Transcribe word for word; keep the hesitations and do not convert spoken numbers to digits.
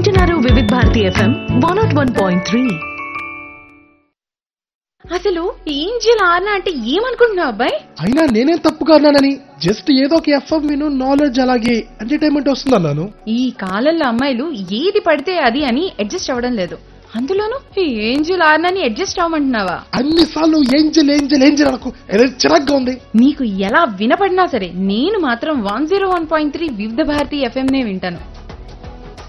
వింటున్నారు వివిధ Bharati FM one not one point three. అసలు ఏంజెల్ ఆర్నా అంటే ఏమనుకుంటున్నావు అబ్బాయి? అయినా నేనేం తప్పుగా అన్నానని, జస్ట్ ఏదో ఒక ఎఫ్ఎం విను, నాలెడ్జ్ అలాగే ఎంటర్టైన్మెంట్ వస్తుంది అన్నాను. ఈ కాలంలో అమ్మాయిలు ఏది పడితే అది అని అడ్జస్ట్ అవ్వడం లేదు. అందులోనూ ఈ ఏంజెల్ ఆర్నాని అడ్జస్ట్ అవ్వమంటున్నావా? అన్ని సార్లు ఏంజల్ ఏంజల్ ఏంజల్ అనకు, ఏదో చిరాగ్గా ఉంది. నీకు ఎలా వినపడినా సరే నేను మాత్రం one zero one point three వివిధ భారతి ఎఫ్ఎం నే వింటాను.